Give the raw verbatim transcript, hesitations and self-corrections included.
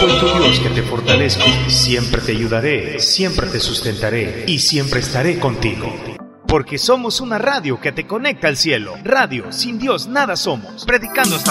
soy tu Dios que te fortalezco. Siempre te ayudaré, siempre te sustentaré y siempre estaré contigo. Porque somos una radio que te conecta al cielo. Radio, sin Dios nada somos. Predicando esta